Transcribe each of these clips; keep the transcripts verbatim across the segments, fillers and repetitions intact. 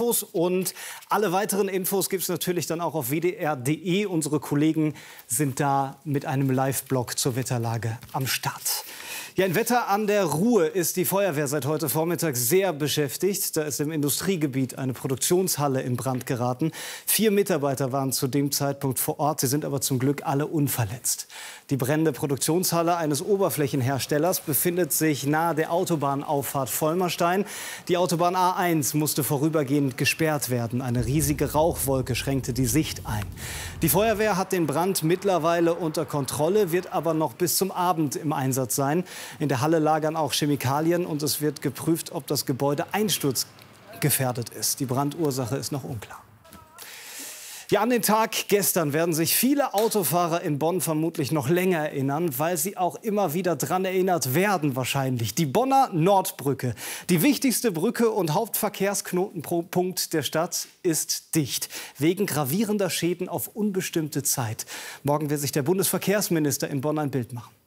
los. Und alle weiteren Infos gibt es natürlich dann auch auf w d r punkt d e. Unsere Kollegen sind da mit einem Live-Blog zur Wetterlage am Start. Ja, in Wetter an der Ruhr ist die Feuerwehr seit heute Vormittag sehr beschäftigt. Da ist im Industriegebiet eine Produktionshalle in Brand geraten. Vier Mitarbeiter waren zu dem Zeitpunkt vor Ort. Sie sind aber zum Glück alle unverletzt. Die brennende Produktionshalle eines Oberflächenherstellers befindet sich nahe der Autobahnauffahrt Vollmerstein. Die Autobahn A eins musste vorübergehend gesperrt werden. Eine riesige Rauchwolke schränkte die Sicht ein. Die Feuerwehr hat den Brand mittlerweile unter Kontrolle, wird aber noch bis zum Abend im Einsatz sein. In der Halle lagern auch Chemikalien und es wird geprüft, ob das Gebäude einsturzgefährdet ist. Die Brandursache ist noch unklar. Ja, an den Tag gestern werden sich viele Autofahrer in Bonn vermutlich noch länger erinnern, weil sie auch immer wieder daran erinnert werden wahrscheinlich. Die Bonner Nordbrücke, die wichtigste Brücke und Hauptverkehrsknotenpunkt der Stadt, ist dicht, wegen gravierender Schäden auf unbestimmte Zeit. Morgen wird sich der Bundesverkehrsminister in Bonn ein Bild machen.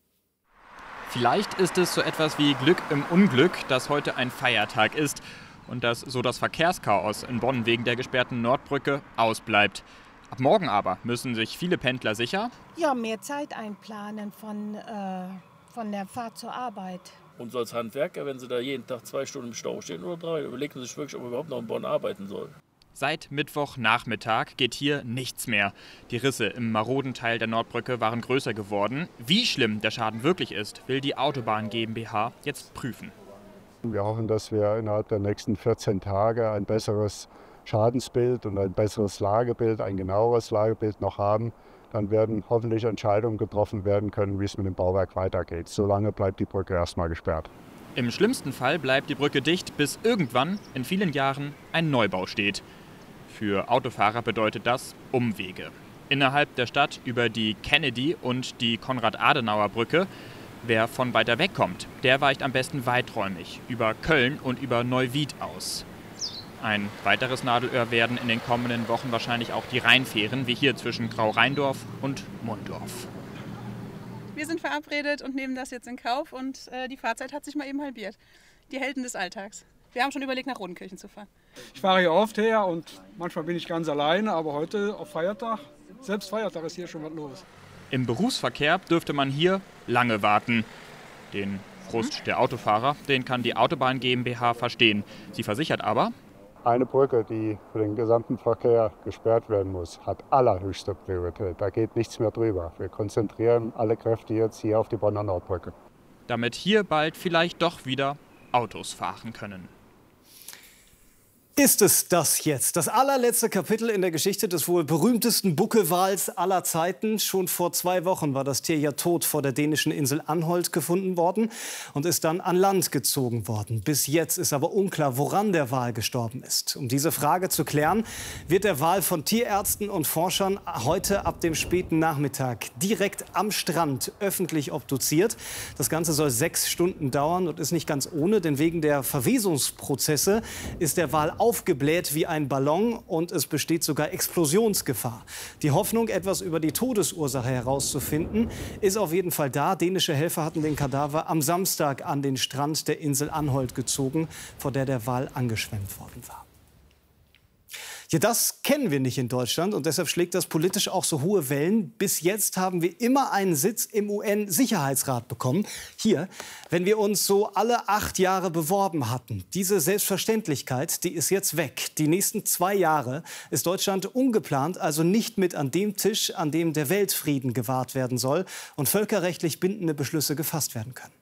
Vielleicht ist es so etwas wie Glück im Unglück, dass heute ein Feiertag ist und dass so das Verkehrschaos in Bonn wegen der gesperrten Nordbrücke ausbleibt. Ab morgen aber müssen sich viele Pendler sicher ja, mehr Zeit einplanen von, äh, von der Fahrt zur Arbeit. Und so als Handwerker, wenn Sie da jeden Tag zwei Stunden im Stau stehen oder drei, überlegen Sie sich wirklich, ob man überhaupt noch in Bonn arbeiten soll. Seit Mittwochnachmittag geht hier nichts mehr. Die Risse im maroden Teil der Nordbrücke waren größer geworden. Wie schlimm der Schaden wirklich ist, will die Autobahn GmbH jetzt prüfen. Wir hoffen, dass wir innerhalb der nächsten vierzehn Tage ein besseres Schadensbild und ein besseres Lagebild, ein genaueres Lagebild noch haben. Dann werden hoffentlich Entscheidungen getroffen werden können, wie es mit dem Bauwerk weitergeht. Solange bleibt die Brücke erstmal gesperrt. Im schlimmsten Fall bleibt die Brücke dicht, bis irgendwann in vielen Jahren ein Neubau steht. Für Autofahrer bedeutet das Umwege. Innerhalb der Stadt über die Kennedy- und die Konrad-Adenauer-Brücke. Wer von weiter weg kommt, der weicht am besten weiträumig über Köln und über Neuwied aus. Ein weiteres Nadelöhr werden in den kommenden Wochen wahrscheinlich auch die Rheinfähren, wie hier zwischen Grau-Rheindorf und Mundorf. Wir sind verabredet und nehmen das jetzt in Kauf und äh, die Fahrzeit hat sich mal eben halbiert. Die Helden des Alltags. Wir haben schon überlegt, nach Rodenkirchen zu fahren. Ich fahre hier oft her und manchmal bin ich ganz alleine, aber heute auf Feiertag, selbst Feiertag ist hier schon was los. Im Berufsverkehr dürfte man hier lange warten. Den Frust der Autofahrer, den kann die Autobahn GmbH verstehen. Sie versichert aber: Eine Brücke, die für den gesamten Verkehr gesperrt werden muss, hat allerhöchste Priorität. Da geht nichts mehr drüber. Wir konzentrieren alle Kräfte jetzt hier auf die Bonner Nordbrücke. Damit hier bald vielleicht doch wieder Autos fahren können. Ist es das jetzt? Das allerletzte Kapitel in der Geschichte des wohl berühmtesten Buckelwals aller Zeiten. Schon vor zwei Wochen war das Tier ja tot vor der dänischen Insel Anholt gefunden worden und ist dann an Land gezogen worden. Bis jetzt ist aber unklar, woran der Wal gestorben ist. Um diese Frage zu klären, wird der Wal von Tierärzten und Forschern heute ab dem späten Nachmittag direkt am Strand öffentlich obduziert. Das Ganze soll sechs Stunden dauern und ist nicht ganz ohne, denn wegen der Verwesungsprozesse ist der Wal aufgebläht wie ein Ballon und es besteht sogar Explosionsgefahr. Die Hoffnung, etwas über die Todesursache herauszufinden, ist auf jeden Fall da. Dänische Helfer hatten den Kadaver am Samstag an den Strand der Insel Anholt gezogen, vor der der Wal angeschwemmt worden war. Ja, das kennen wir nicht in Deutschland und deshalb schlägt das politisch auch so hohe Wellen. Bis jetzt haben wir immer einen Sitz im U N-Sicherheitsrat bekommen. Hier, wenn wir uns so alle acht Jahre beworben hatten. Diese Selbstverständlichkeit, die ist jetzt weg. Die nächsten zwei Jahre ist Deutschland ungeplant, also nicht mit an dem Tisch, an dem der Weltfrieden gewahrt werden soll und völkerrechtlich bindende Beschlüsse gefasst werden können.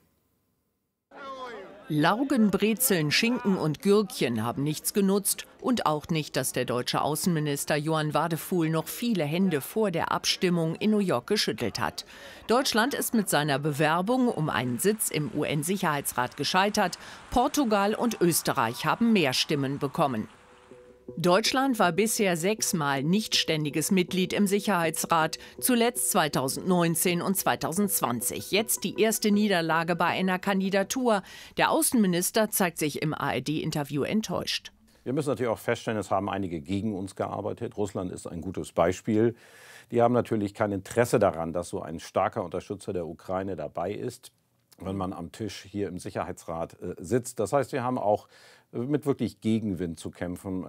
Laugen, Brezeln, Schinken und Gürkchen haben nichts genutzt und auch nicht, dass der deutsche Außenminister Johann Wadephul noch viele Hände vor der Abstimmung in New York geschüttelt hat. Deutschland ist mit seiner Bewerbung um einen Sitz im U N-Sicherheitsrat gescheitert. Portugal und Österreich haben mehr Stimmen bekommen. Deutschland war bisher sechsmal nichtständiges Mitglied im Sicherheitsrat, zuletzt zweitausendneunzehn und zweitausendzwanzig. Jetzt die erste Niederlage bei einer Kandidatur. Der Außenminister zeigt sich im A R D-Interview enttäuscht. Wir müssen natürlich auch feststellen, es haben einige gegen uns gearbeitet. Russland ist ein gutes Beispiel. Die haben natürlich kein Interesse daran, dass so ein starker Unterstützer der Ukraine dabei ist, wenn man am Tisch hier im Sicherheitsrat äh, sitzt. Das heißt, wir haben auch äh, mit wirklich Gegenwind zu kämpfen.